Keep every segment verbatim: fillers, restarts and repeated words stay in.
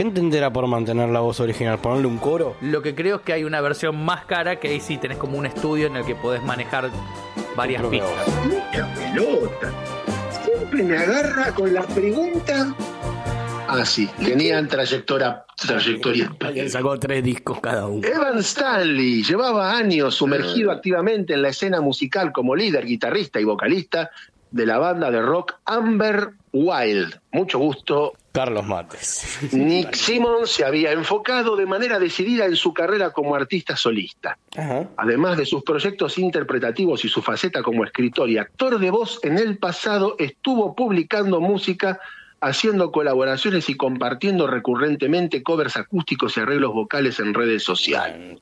¿Qué entenderá por mantener la voz original? ¿Ponerle un coro? Lo que creo es que hay una versión más cara, que ahí sí tenés como un estudio en el que podés manejar varias Tu propia pistas. voz. Mucha pelota. Siempre me agarra con la pregunta. Ah, sí, tenían trayectoria. trayectoria. Alguien sacó tres discos cada uno. Evan Stanley llevaba años sumergido activamente en la escena musical como líder, guitarrista y vocalista de la banda de rock Amber Wild. Mucho gusto. Carlos Mates. Nick Simmons se había enfocado de manera decidida en su carrera como artista solista. Ajá. Además de sus proyectos interpretativos y su faceta como escritor y actor de voz, en el pasado estuvo publicando música, haciendo colaboraciones y compartiendo recurrentemente covers acústicos y arreglos vocales en redes sociales.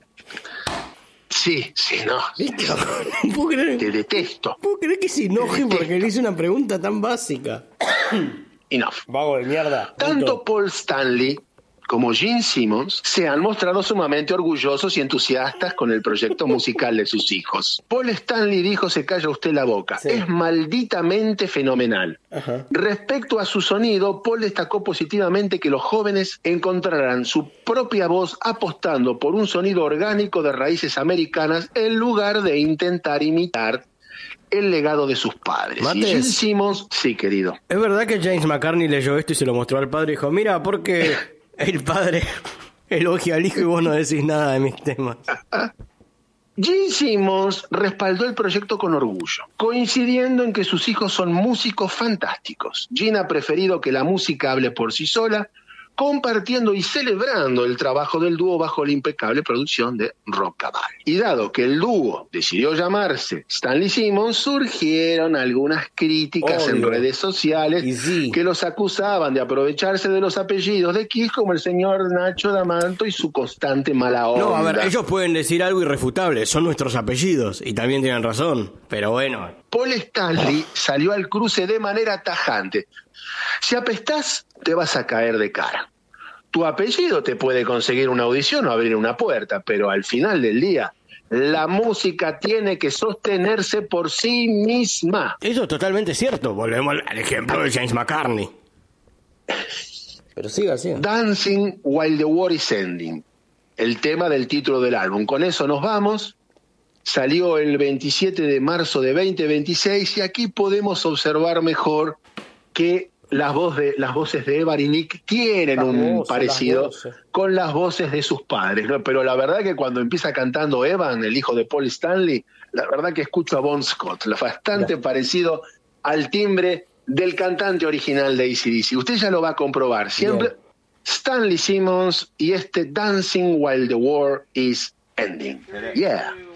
Sí, sí, no. No puedo creer, Te detesto. puedo creer que se enoje porque le hice una pregunta tan básica. Enough. Vago de mierda. Tanto Paul Stanley como Gene Simmons se han mostrado sumamente orgullosos y entusiastas con el proyecto musical de sus hijos. Paul Stanley dijo: se calla usted la boca. Sí. Es malditamente fenomenal. Ajá. Respecto a su sonido, Paul destacó positivamente que los jóvenes encontrarán su propia voz apostando por un sonido orgánico de raíces americanas en lugar de intentar imitar el legado de sus padres. Mates. Y Gene Simmons, sí, querido. ¿Es verdad que James McCartney leyó esto y se lo mostró al padre y dijo, mira, porque el padre elogia al hijo y vos no decís nada de mis temas? Gene Simmons respaldó el proyecto con orgullo, coincidiendo en que sus hijos son músicos fantásticos. Gene ha preferido que la música hable por sí sola, compartiendo y celebrando el trabajo del dúo bajo la impecable producción de Rockabye. Y dado que el dúo decidió llamarse Stanley Simmons, surgieron algunas críticas Obvio. en redes sociales Y sí. que los acusaban de aprovecharse de los apellidos de Kiss, como el señor Nacho D'Amato y su constante mala onda. No, a ver, ellos pueden decir algo irrefutable, son nuestros apellidos, y también tienen razón, pero bueno. Paul Stanley salió al cruce de manera tajante. Si apestás, te vas a caer de cara. Tu apellido te puede conseguir una audición o abrir una puerta, pero al final del día, la música tiene que sostenerse por sí misma. Eso es totalmente cierto, volvemos al ejemplo de James McCartney. Pero siga, siga. Dancing While the War is Ending, el tema del título del álbum. Con eso nos vamos. Salió el veintisiete de marzo de veinte veintiséis y aquí podemos observar mejor que las, voz de, las voces de Evan y Nick tienen Las un voces, parecido las voces. con las voces de sus padres, ¿no? Pero la verdad que cuando empieza cantando Evan, el hijo de Paul Stanley, la verdad que escucho a Bon Scott, bastante Ya. parecido parecido al timbre del cantante original de A C D C. Usted ya lo va a comprobar. Siempre Bien. Stanley Simmons y este Dancing While the War is Ending. Yeah.